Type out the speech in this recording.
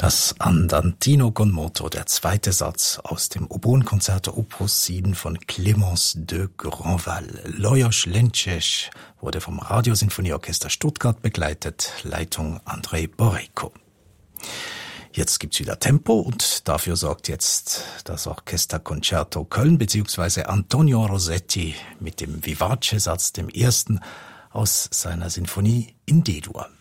Das Andantino con moto, der zweite Satz aus dem Oboenkonzerto Opus 7 von Clémence de Grandval. Lajos Lences wurde vom Radiosinfonieorchester Stuttgart begleitet, Leitung Andrei Boreiko. Jetzt gibt's wieder Tempo und dafür sorgt jetzt das Orchester Concerto Köln bzw. Antonio Rossetti mit dem Vivace-Satz, dem ersten aus seiner Sinfonie in D-Dur.